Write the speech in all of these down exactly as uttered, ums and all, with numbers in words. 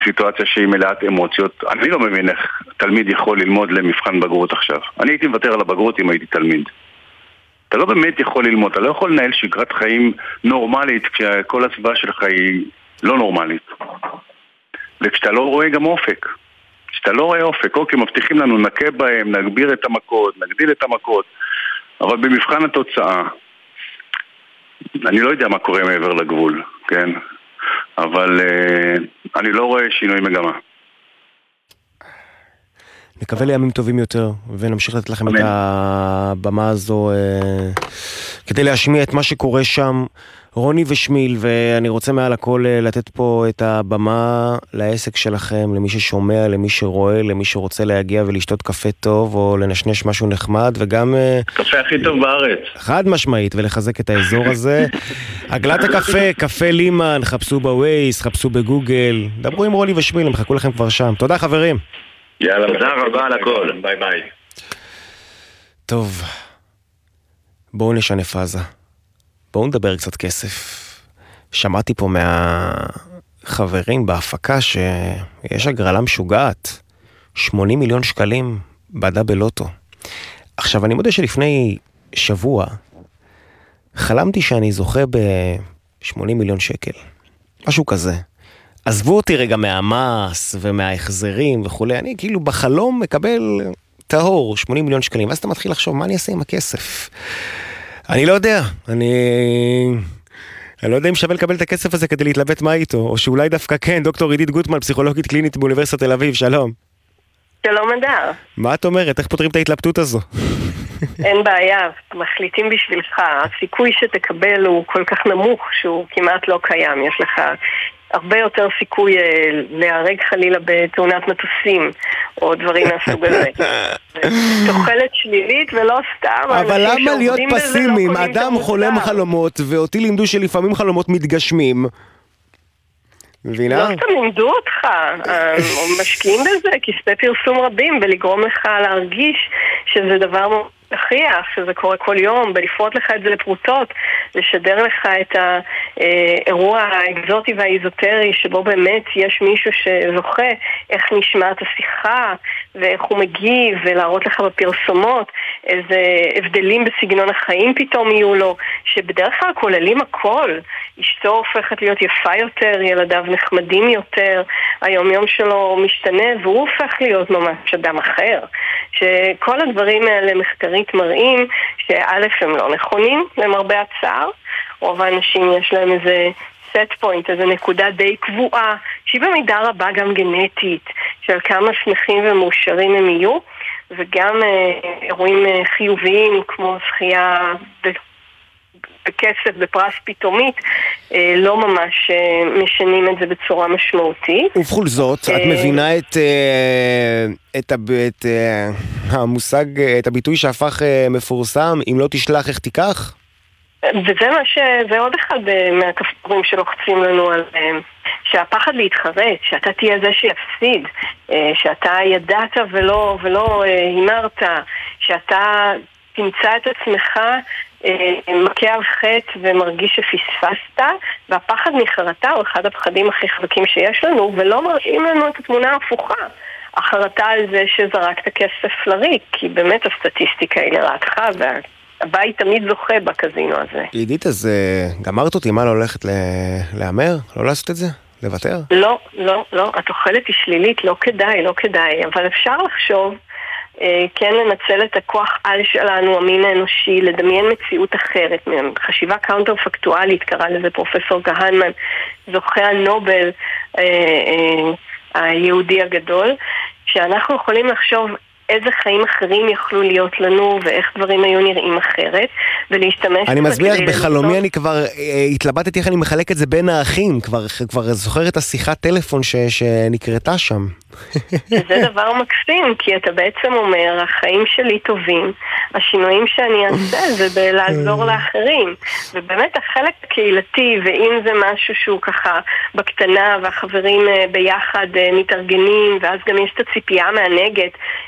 סיטואציה שהיא מלאת אמוציות. אני לא מבין איך תלמיד יכול ללמוד למבחן בגרות עכשיו. אני הייתי מוותר על הבגרות אם הייתי תלמיד. אתה לא באמת יכול ללמוד, אתה לא יכול לנהל שגרת חיים נורמלית כשכל הסביבה שלך היא לא נורמלית. וכשאתה לא רואה גם אופק. כשאתה לא רואה אופק, אוקיי, מבטיחים לנו, נקה בהם, נגביר את המכות, נגדיל את המכות, אבל במבחן התוצאה, אני לא יודע מה קורה מעבר לגבול, כן? אבל uh, אני לא רואה שינוי מגמה. נקווה לימים טובים יותר, ונמשיך לתת לכם אמן. את הבמה הזו uh, כדי להשמיע את מה שקורה שם. רוני ושמיל, ואני רוצה מעל הכל לתת פה את הבמה לעסק שלכם, למי ששומע, למי שרואה, למי שרוצה להגיע ולשתות קפה טוב, או לנשנש משהו נחמד, וגם... קפה הכי טוב בארץ. חד משמעית, ולחזק את האזור הזה. עגלת הקפה, קפה לימן, חפשו בווייס, חפשו בגוגל, דברו עם רוני ושמיל, הם חכו לכם כבר שם. תודה חברים. יאללה, תודה רבה על הכל. ביי ביי. טוב, בואו נשנה פאזה. בואו נדבר קצת כסף. שמעתי פה מהחברים בהפקה שיש הגרלה משוגעת. שמונים מיליון שקלים בדאבל לוטו. עכשיו, אני מודה שלפני שבוע חלמתי שאני זוכה ב-שמונים מיליון שקל. משהו כזה. עזבו אותי רגע מהמס ומההחזרים וכו'. אני כאילו בחלום מקבל טהור, שמונים מיליון שקלים. ואז אתה מתחיל לחשוב, מה אני אעשה עם הכסף? אני לא יודע, אני... אני לא יודע אם שווה לקבל את הכסף הזה כדי להתלבט מה איתו, או שאולי דווקא כן, דוקטור עידית גוטמן, פסיכולוגית קלינית באוניברסיטת תל אביב, שלום. שלום אדר. מה את אומרת? איך פותרים את ההתלבטות הזו? אין בעיה, מחליטים בשבילך. הסיכוי שתקבל הוא כל כך נמוך שהוא כמעט לא קיים. יש לך הרבה יותר סיכוי להיהרג חלילה בתאונת מטוסים או דברים מהסוג הזה. תוחלת שלילית ולא סתם. אבל למה להיות פסימיים? אדם חולם חלומות, ואותי לימדו שלפעמים חלומות מתגשמים. מבינה? לא סתם לימדו אותך, משקיעים בזה, כספי פרסום רבים, ולגרום לך להרגיש שזה דבר מכריח, שזה קורה כל יום, בלפרוט לך את זה לפרוטות, לשדר לך את האירוע האקזוטי והאיזוטרי, שבו באמת יש מישהו שזוכה איך נשמעת השיחה, ואיך הוא מגיב, ולהראות לך בפרסומות איזה הבדלים בסגנון החיים פתאום יהיו לו, שבדרך כלל כוללים הכל. אשתו הופכת להיות יפה יותר, ילדיו נחמדים יותר, היום יום שלו משתנה, והוא הופך להיות ממש אדם אחר. שכל הדברים האלה מחקרית מראים שא' הם לא נכונים, למרבה הצער, רוב האנשים יש להם איזה set point, איזה נקודה די קבועה, שהיא במידה רבה גם גנטית, של כמה שמחים ומאושרים הם יהיו, וגם אה, אירועים אה, חיוביים כמו זכייה בכסף, בפרס פתאומית, אה, לא ממש אה, משנים את זה בצורה משמעותית. ובכל זאת, את מבינה את, אה, את, את אה, המושג, את הביטוי שהפך אה, מפורסם, אם לא תשלח איך תיקח? וזה מה ש... זה עוד אחד מהכפתורים שלוחצים לנו על... שהפחד להתחרט, שאתה תהיה זה שיפסיד, שאתה ידעת ולא, ולא הימרת, שאתה תמצא את עצמך מכה על חטא ומרגיש שפספסת, והפחד מחרטה הוא אחד הפחדים הכי חזקים שיש לנו, ולא מראים לנו את התמונה ההפוכה. החרטה על זה שזרקת כסף לריק, כי באמת הסטטיסטיקה היא לרעתך, וה... הבית תמיד זוכה בקזינו הזה. עידית, אז גמרת אותי, מה לא הולכת להמר? לא לעשות את זה? לוותר? לא, לא, לא. התוחלת היא שלילית, לא כדאי, לא כדאי. אבל אפשר לחשוב, כן לנצל את הכוח על שלנו, המין האנושי, לדמיין מציאות אחרת. חשיבה קאונטר פקטואלית, קרא לזה פרופסור כהנמן, זוכה הנובל היהודי הגדול, שאנחנו יכולים לחשוב איזה חיים אחרים יכלו להיות לנו, ואיך דברים היו נראים אחרת, ולהשתמש... אני מסביר, בחלומי אני כבר התלבטתי איך אני מחלק את זה בין האחים, כבר, כבר זוכר את השיחת טלפון ש, שנקרתה שם. זה דבר מקסים, כי אתה בעצם אומר, החיים שלי טובים, השינויים שאני אעשה זה בלעזור לאחרים, ובאמת החלק הקהילתי, ואם זה משהו שהוא ככה בקטנה, והחברים ביחד מתארגנים, ואז גם יש את הציפייה מהנגד,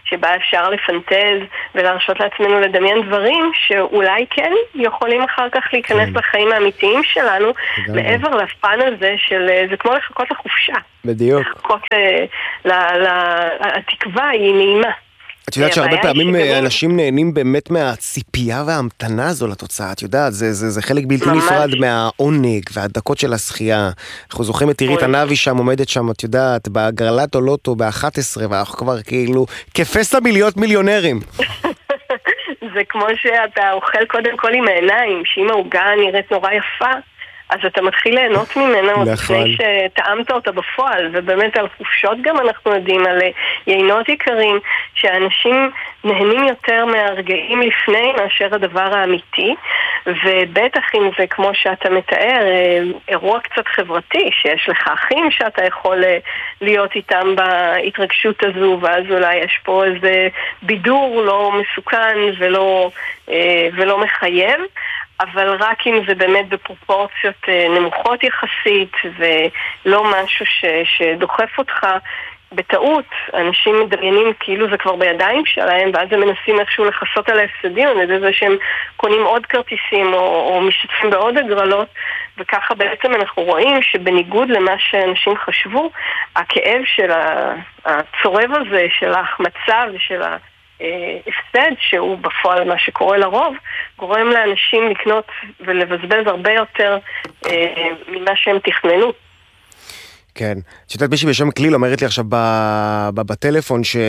שבה אפשר לפנטז ולהרשות לעצמנו לדמיין דברים שאולי כן יכולים אחר כך להיכנס כן. לחיים האמיתיים שלנו, מעבר לפן הזה של זה כמו לחכות לחופשה. בדיוק. לחכות ל... ל... התקווה היא נעימה. את יודעת שהרבה פעמים אנשים נהנים באמת מהציפייה וההמתנה הזו לתוצאה, את יודעת, זה, זה, זה חלק בלתי נפרד מהעונג והדקות של השחייה. אנחנו זוכרים את עירית ענבי שם, עומדת שם, את יודעת, בהגרלת אוטו ב-אחת עשרה, ואנחנו כבר כאילו כפסע מלהיות מיליונרים. זה כמו שאתה אוכל קודם כל עם העיניים, שאם העוגה נראית נורא יפה, אז אתה מתחיל ליהנות ממנה עוד לפני שטעמת אותה בפועל, ובאמת על חופשות גם אנחנו יודעים, על יינות יקרים, שאנשים נהנים יותר מהרגעים לפני מאשר הדבר האמיתי, ובטח אם זה כמו שאתה מתאר, אירוע קצת חברתי, שיש לך אחים שאתה יכול להיות איתם בהתרגשות הזו, ואז אולי יש פה איזה בידור לא מסוכן ולא, ולא מחייב, אבל רק אם זה באמת בפרופורציות נמוכות יחסית ולא משהו ש, שדוחף אותך בטעות. אנשים מדמיינים כאילו זה כבר בידיים שלהם, ואז הם מנסים איכשהו לחסות על ההפסדים על ידי זה שהם קונים עוד כרטיסים או, או משתתפים בעוד הגרלות, וככה בעצם אנחנו רואים שבניגוד למה שאנשים חשבו, הכאב של הצורב הזה, של ההחמצה ושל ה... הפסד שהוא בפועל מה שקורה לרוב, גורם לאנשים לקנות ולבזבז הרבה יותר אה, ממה שהם תכננו. כן. שתת מישהי בשם כליל אומרת לי עכשיו בטלפון ש...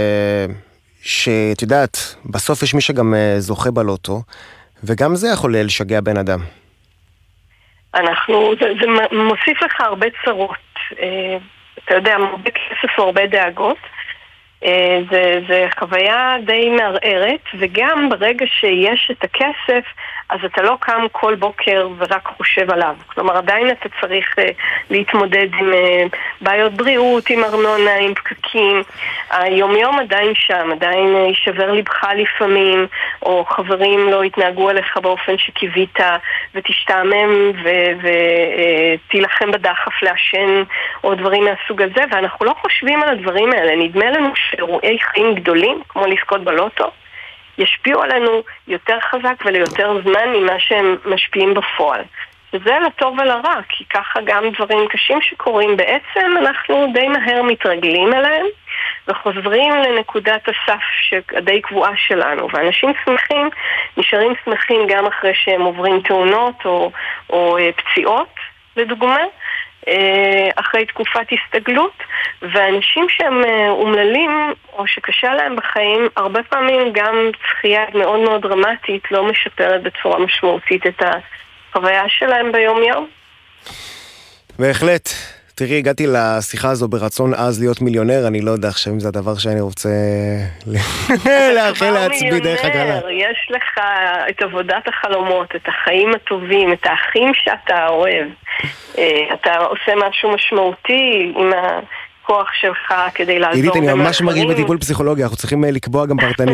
שאת יודעת, בסוף יש מי שגם זוכה בלוטו, וגם זה יכול לשגע בן אדם. אנחנו, זה, זה מוסיף לך הרבה צרות. אה, אתה יודע, הרבה כסף והרבה דאגות. זה, זה חוויה די מערערת, וגם ברגע שיש את הכסף, אז אתה לא קם כל בוקר ורק חושב עליו. כלומר, עדיין אתה צריך uh, להתמודד עם uh, בעיות בריאות, עם ארנונה, עם פקקים. היום-יום עדיין שם, עדיין uh, יישבר לבך לפעמים, או חברים לא יתנהגו עליך באופן שקיווית, ותשתעמם ותילחם uh, בדחף לעשן, או דברים מהסוג הזה, ואנחנו לא חושבים על הדברים האלה. נדמה לנו שאירועי חיים גדולים, כמו לזכות בלוטו, ישפיעו עלינו יותר חזק וליותר זמן ממה שהם משפיעים בפועל. וזה לטוב ולרע, כי ככה גם דברים קשים שקורים בעצם, אנחנו די מהר מתרגלים אליהם, וחוזרים לנקודת הסף שדי קבועה שלנו. ואנשים שמחים, נשארים שמחים גם אחרי שהם עוברים תאונות או, או פציעות, לדוגמה, אחרי תקופת הסתגלות, ואנשים שהם אומללים או שקשה להם בחיים, הרבה פעמים גם צחייה מאוד מאוד דרמטית לא משפרת בצורה משמעותית את החוויה שלהם ביום יום. בהחלט. תראי, הגעתי לשיחה הזו ברצון אז להיות מיליונר, אני לא יודע עכשיו אם זה הדבר שאני רוצה לאחל לעצמי דרך הגלה. יש לך את עבודת החלומות, את החיים הטובים, את האחים שאתה אוהב. אתה עושה משהו משמעותי עם הכוח שלך כדי לעזור. עידית, אני ממש מרגיש בטיפול פסיכולוגיה, אנחנו צריכים לקבוע גם פרטני.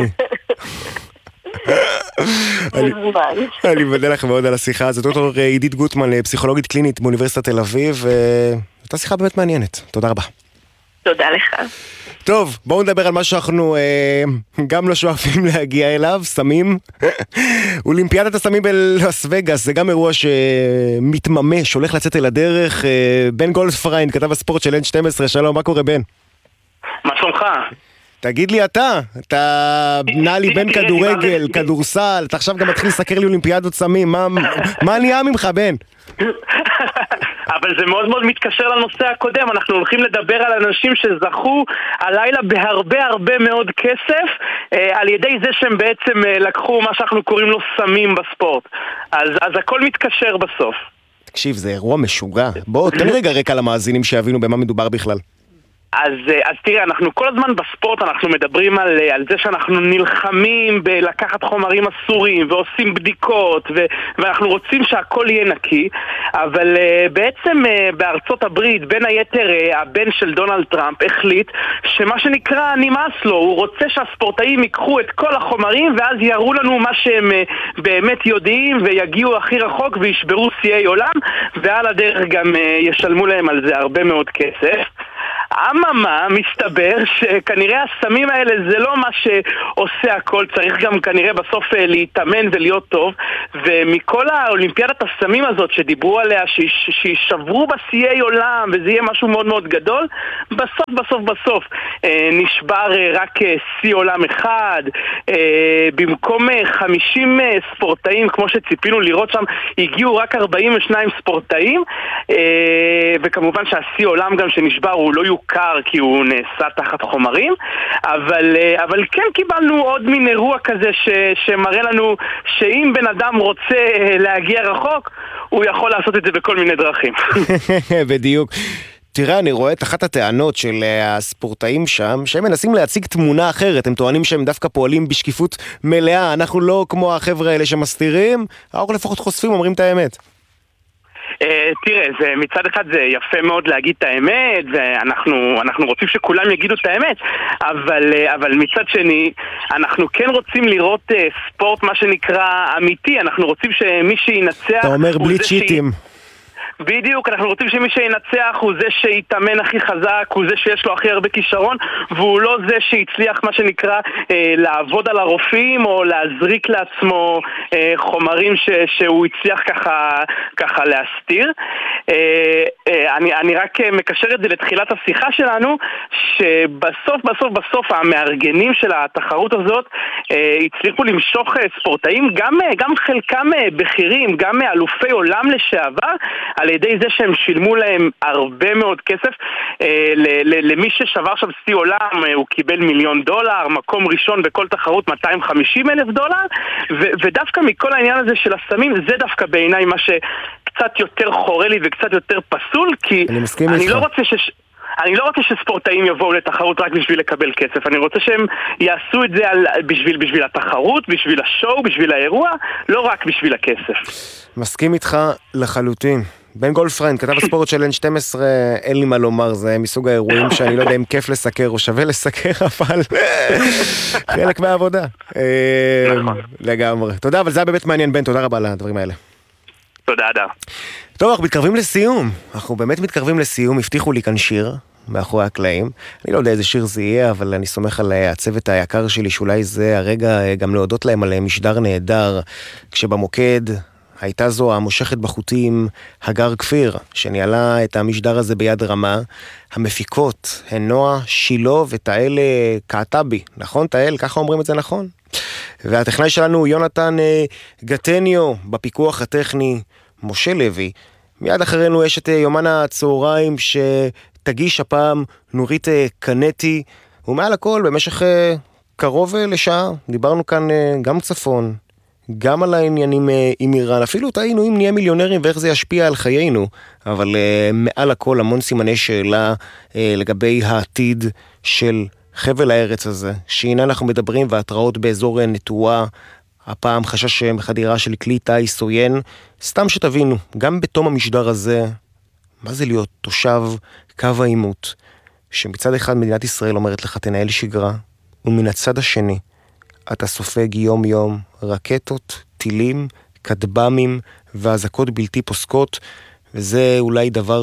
אני מודה לך מאוד על השיחה הזאת. דוקטור עידית גוטמן, פסיכולוגית קלינית באוניברסיטת תל אביב, הייתה שיחה באמת מעניינת. תודה רבה. תודה לך. טוב, בואו נדבר על מה שאנחנו אה, גם לא שואפים להגיע אליו, סמים. אולימפיאדת הסמים בלאס וגאס, זה גם אירוע שמתממש, הולך לצאת אל הדרך. אה, בן גולדפריינד, כתב הספורט של אן שתים עשרה, שלום, מה קורה בן? מה שלומך? תגיד לי אתה, אתה בנה לי בין כדורגל, כדורסל, אתה עכשיו גם מתחיל לסקר לי אולימפיאדות סמים, מה, מה נהיה ממך בן? אבל זה מאוד מאוד מתקשר לנושא הקודם. אנחנו הולכים לדבר על אנשים שזכו הלילה בהרבה הרבה מאוד כסף אה, על ידי זה שהם בעצם אה, לקחו מה שאנחנו קוראים לו סמים בספורט. אז, אז הכל מתקשר בסוף. תקשיב, זה אירוע משוגע. בוא, תן רגע רקע למאזינים שיבינו במה מדובר בכלל. אז, אז תראה, אנחנו כל הזמן בספורט אנחנו מדברים על, על זה שאנחנו נלחמים בלקחת חומרים אסורים ועושים בדיקות ו, ואנחנו רוצים שהכל יהיה נקי, אבל uh, בעצם uh, בארצות הברית, בין היתר uh, הבן של דונלד טראמפ החליט שמה שנקרא נמאס לו, הוא רוצה שהספורטאים ייקחו את כל החומרים ואז יראו לנו מה שהם uh, באמת יודעים ויגיעו הכי רחוק וישברו שיאי עולם, ועל הדרך גם uh, ישלמו להם על זה הרבה מאוד כסף. אממה, מסתבר שכנראה הסמים האלה זה לא מה שעושה הכל, צריך גם כנראה בסוף להתאמן ולהיות טוב, ומכל האולימפיאדת הסמים הזאת שדיברו עליה, שישברו בשיאי עולם וזה יהיה משהו מאוד מאוד גדול, בסוף בסוף בסוף נשבר רק שיא עולם אחד, במקום חמישים ספורטאים כמו שציפינו לראות שם, הגיעו רק ארבעים ושניים ספורטאים, וכמובן שהשיא עולם גם שנשבר הוא לא יוכר כי הוא נעשה תחת חומרים, אבל, אבל כן קיבלנו עוד מין אירוע כזה ש, שמראה לנו שאם בן אדם רוצה להגיע רחוק, הוא יכול לעשות את זה בכל מיני דרכים. בדיוק. תראה, אני רואה את אחת הטענות של הספורטאים שם, שהם מנסים להציג תמונה אחרת, הם טוענים שהם דווקא פועלים בשקיפות מלאה, אנחנו לא כמו החבר'ה האלה שמסתירים, אנחנו לפחות חושפים, אומרים את האמת. תראה, זה, מצד אחד זה יפה מאוד להגיד את האמת, ואנחנו אנחנו רוצים שכולם יגידו את האמת, אבל, אבל מצד שני, אנחנו כן רוצים לראות ספורט, מה שנקרא אמיתי, אנחנו רוצים שמי שינצח... אתה אומר בלי צ'יטים. בדיוק, אנחנו רוצים שמי שינצח הוא זה שיתאמן הכי חזק, הוא זה שיש לו הכי הרבה כישרון, והוא לא זה שיצליח מה שנקרא אה, לעבוד על הרופאים או להזריק לעצמו אה, חומרים ש, שהוא הצליח ככה, ככה להסתיר. אה, אה, אני, אני רק מקשר את זה לתחילת השיחה שלנו, שבסוף בסוף בסוף המארגנים של התחרות הזאת אה, הצליחו למשוך ספורטאים, גם, גם חלקם בכירים, גם אלופי עולם לשעבר, על ידי זה שהם שילמו להם הרבה מאוד כסף. אה, למי ששבר שם שיא עולם, אה, הוא קיבל מיליון דולר, מקום ראשון בכל תחרות מאתיים וחמישים אלף דולר, ו- ודווקא מכל העניין הזה של הסמים, זה דווקא בעיניי מה שקצת יותר חורה לי וקצת יותר פסול, כי אני, אני לא רוצה ש... אני לא רוצה שספורטאים יבואו לתחרות רק בשביל לקבל כסף, אני רוצה שהם יעשו את זה על, בשביל, בשביל התחרות, בשביל השואו, בשביל האירוע, לא רק בשביל הכסף. מסכים איתך לחלוטין. בן גולדפריינד, כתב הספורט של אן שתים עשרה, אין לי מה לומר, זה מסוג האירועים שאני לא יודע אם כיף לסקר או שווה לסקר, אבל חלק מהעבודה. לגמרי. תודה, אבל זה היה באמת מעניין, בן, תודה רבה על הדברים האלה. תודה, אדר. טוב, אנחנו מתקרבים לסיום. אנחנו באמת מתקרבים לסיום, הבטיחו לי כאן שיר מאחורי הקלעים. אני לא יודע איזה שיר זה יהיה, אבל אני סומך על הצוות היקר שלי, שאולי זה הרגע גם להודות להם על משדר נהדר, כשבמוקד הייתה זו המושכת בחוטים הגר כפיר, שניהלה את המשדר הזה ביד רמה. המפיקות הן נועה שילו ותאל קעטבי, נכון תאל? ככה אומרים את זה נכון? והטכנאי שלנו הוא יונתן גטניו, בפיקוח הטכני משה לוי. מיד אחרינו יש את יומן הצהריים שתגיש הפעם נורית קנטי, ומעל הכל במשך קרוב לשעה דיברנו כאן גם צפון, גם על העניינים עם איראן, אפילו תהינו אם נהיה מיליונרים ואיך זה ישפיע על חיינו, אבל מעל הכל המון סימני שאלה לגבי העתיד של חבל הארץ הזה, שהנה אנחנו מדברים והתראות באזור נטועה, הפעם חשש מחדירה של כלי טייס עוין. סתם שתבינו, גם בתום המשדר הזה, מה זה להיות תושב קו העימות, שמצד אחד מדינת ישראל אומרת לך תנהל שגרה, ומן הצד השני אתה סופג יום יום רקטות, טילים, כטב"מים והזעקות בלתי פוסקות, וזה אולי דבר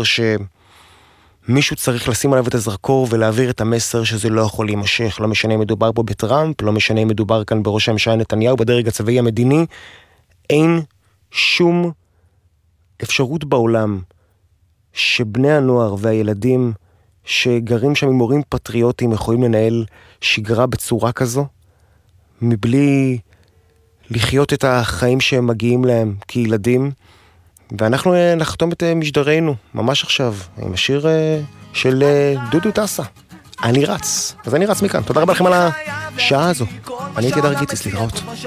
שמישהו צריך לשים עליו את הזרקור ולהעביר את המסר שזה לא יכול להימשך. לא משנה אם מדובר פה בטראמפ, לא משנה אם מדובר כאן בראש הממשלה נתניהו, בדרג הצבאי המדיני, אין שום אפשרות בעולם שבני הנוער והילדים שגרים שם עם הורים פטריוטים יכולים לנהל שגרה בצורה כזו, מבלי לחיות את החיים שהם מגיעים להם כילדים. ואנחנו נחתום את משדרנו ממש עכשיו עם השיר של דודו טסה, אני רץ. אז אני רץ מכאן. תודה רבה לכם על השעה הזו. אני הייתי דר גיציס, להתראות.